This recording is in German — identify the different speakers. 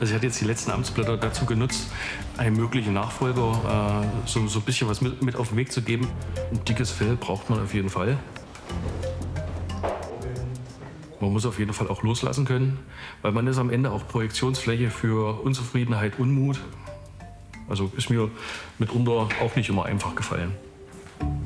Speaker 1: Also ich hatte jetzt die letzten Amtsblätter dazu genutzt, einem möglichen Nachfolger so ein bisschen was mit auf den Weg zu geben. Ein dickes Fell braucht man auf jeden Fall. Man muss auf jeden Fall auch loslassen können, weil man ist am Ende auch Projektionsfläche für Unzufriedenheit, Unmut. Also ist mir mitunter auch nicht immer einfach gefallen.